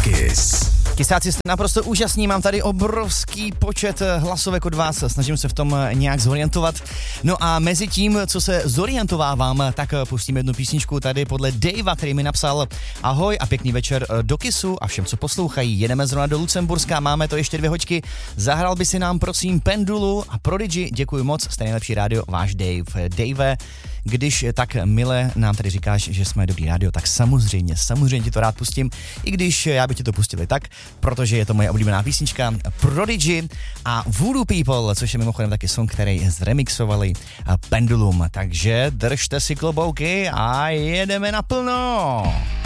Kiss. Kysáci jste naprosto úžasní, mám tady obrovský počet hlasovek od vás, snažím se v tom nějak zorientovat. No a mezi tím, co se zorientovávám, tak pustím jednu písničku tady podle Davea, který mi napsal: ahoj a pěkný večer do Kissu a všem, co poslouchají. Jedeme zrovna do Lucemburska, máme to ještě 2 hoďky. Zahrál by si nám prosím Pendulu a Prodigy, děkuji moc, jste nejlepší rádio, váš Dave. Dave, když tak mile nám tady říkáš, že jsme dobrý rádio, tak samozřejmě ti to rád pustím, i když já bych ti to pustil tak, protože je to moje oblíbená písnička Prodigy a Voodoo People, což je mimochodem taky song, který zremixovali Pendulum. Takže držte si klobouky a jedeme naplno.